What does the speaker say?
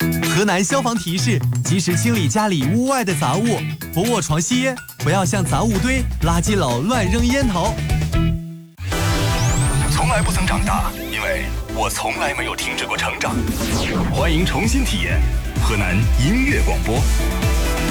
河南消防提示：及时清理家里屋外的杂物，不卧床吸烟，不要向杂物堆、垃圾篓乱扔烟头。 从来不曾长大，因为我从来没有停止过成长。欢迎重新体验河南音乐广播。